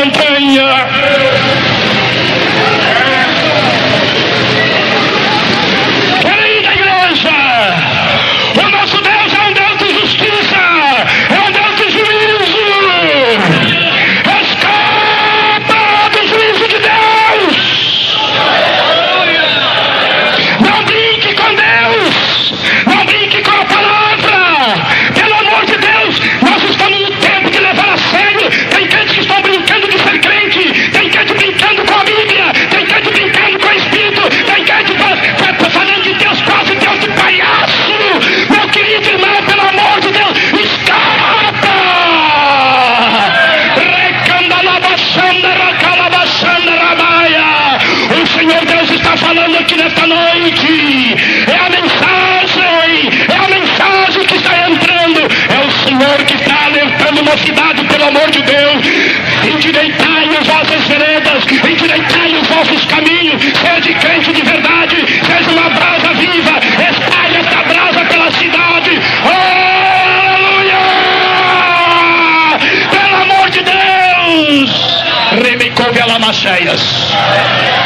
montanha. Querida igreja, o nosso Deus é um Deus de justiça, é um Deus de juízo. Escapa do juízo de Deus. Não brinque com Deus, não brinque com a palavra. Pelo amor de Deus, nós estamos no tempo de levar a sério. Tem crentes que estão brincando de ser crente, tem crente brincando com a Bíblia, tem crente brincando com o Espírito, tem crente falando de Deus, quase Deus de palhaço. Meu querido irmão, pelo amor de Deus, escapa! O Senhor Deus está falando aqui nesta noite. É a mensagem que está entrando. É o Senhor que está alertando uma cidade, pelo amor de Deus. Endireitai as vossas veredas, endireitai os vossos caminhos. Seja crente de verdade, seja uma brasa viva. Espalhe esta brasa pela cidade. Aleluia! Pelo amor de Deus! Remicou-me a lamacheias.